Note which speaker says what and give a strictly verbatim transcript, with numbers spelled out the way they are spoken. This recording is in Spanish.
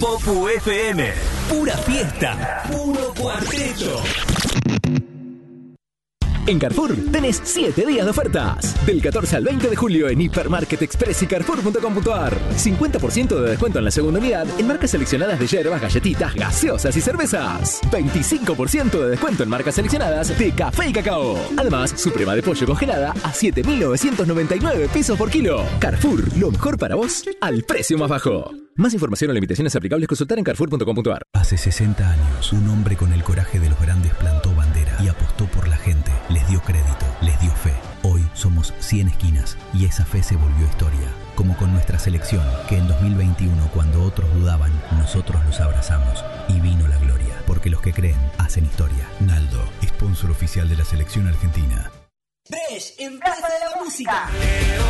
Speaker 1: Popu F M. Pura fiesta. Puro cuarteto.
Speaker 2: En Carrefour tenés siete días de ofertas. Del catorce al veinte de julio en Hipermarket Express y Carrefour punto com punto ar. cincuenta por ciento de descuento en la segunda unidad en marcas seleccionadas de hierbas, galletitas, gaseosas y cervezas. veinticinco por ciento de descuento en marcas seleccionadas de café y cacao. Además, suprema de pollo congelada a siete mil novecientos noventa y nueve pesos por kilo. Carrefour, lo mejor para vos al precio más bajo. Más información o limitaciones aplicables consultar en Carrefour punto com punto ar.
Speaker 3: Hace sesenta años, un hombre con el coraje de los grandes plantó bandera y apostó por la gente. Les dio crédito, les dio fe. Hoy somos cien esquinas y esa fe se volvió historia. Como con nuestra selección, que en dos mil veintiuno, cuando otros dudaban, nosotros los abrazamos y vino la gloria. Porque los que creen hacen historia. Naldo, sponsor oficial de la selección argentina.
Speaker 1: Bresh, en Plaza de la Música.